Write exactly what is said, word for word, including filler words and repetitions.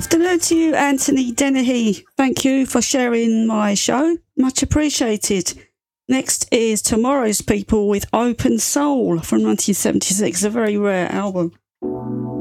afternoon to you, Anthony Dennehy. Thank you for sharing my show. Much appreciated. Next is Tomorrow's People with Open Soul from nineteen seventy-six, a very rare album.